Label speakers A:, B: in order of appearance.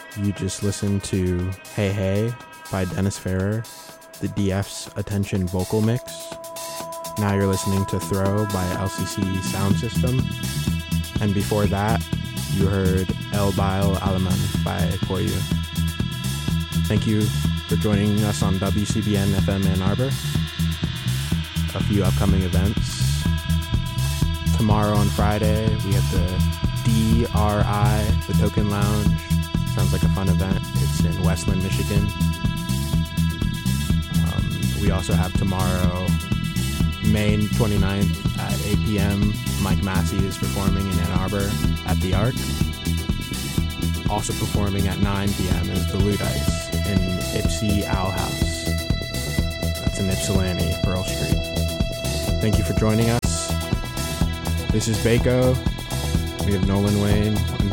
A: You just listened to Hey Hey by Dennis Ferrer, the DF's Attention vocal mix. Now you're listening to Throw by LCC Sound System. And before that, you heard El Baile Aleman by Koyu. Thank you for joining us on WCBN FM Ann Arbor. A few upcoming events. Tomorrow on Friday, we have the DRI, the Token Lounge. Sounds like a fun event. It's in Westland, Michigan. We also have tomorrow, May 29th at 8 p.m. Mike Massey is performing in Ann Arbor at the Arc. Also performing at 9 p.m. is the Ludites in Ypsi Owl House. That's in Ypsilanti, Pearl Street. Thank you for joining us. This is Baco. We have Nolan Wayne